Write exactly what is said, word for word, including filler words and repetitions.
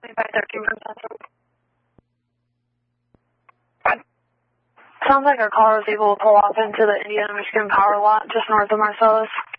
seventy-five thirteen from Central. Sounds like our car was able to pull off into the Indiana Michigan power lot just north of Marcellus.